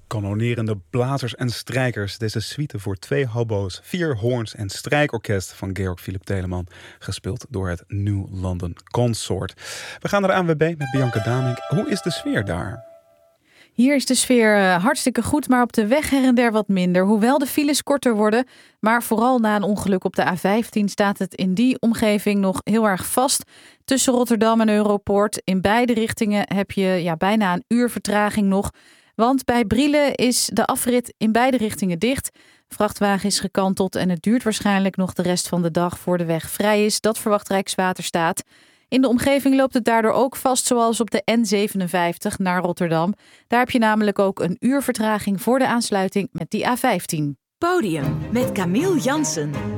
Kanonerende blazers en strijkers. Deze suite voor 2 hobo's, 4 hoorns en strijkorkest van Georg Philipp Telemann. Gespeeld door het New London Consort. We gaan naar de ANWB met Bianca Damink. Hoe is de sfeer daar? Hier is de sfeer hartstikke goed, maar op de weg her en der wat minder. Hoewel de files korter worden, maar vooral na een ongeluk op de A15 staat het in die omgeving nog heel erg vast. Tussen Rotterdam en Europoort. In beide richtingen heb je bijna een uur vertraging nog. Want bij Brielen is de afrit in beide richtingen dicht. Vrachtwagen is gekanteld en het duurt waarschijnlijk nog de rest van de dag voor de weg vrij is. Dat verwacht Rijkswaterstaat. In de omgeving loopt het daardoor ook vast, zoals op de N57 naar Rotterdam. Daar heb je namelijk ook een uur vertraging voor de aansluiting met die A15. Podium met Camille Jansen.